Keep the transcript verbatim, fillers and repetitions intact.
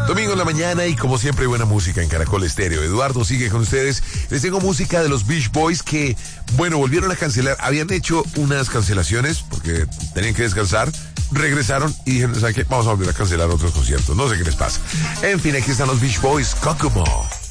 Domingo en la mañana y como siempre buena música en Caracol Estéreo. Eduardo sigue con ustedes. Les tengo música de los Beach Boys que, bueno, volvieron a cancelar. Habían hecho unas cancelaciones porque tenían que descansar. Regresaron y dijeron, ¿saben qué? Vamos a volver a cancelar otros conciertos. No sé qué les pasa. En fin, aquí están los Beach Boys, Kokomo.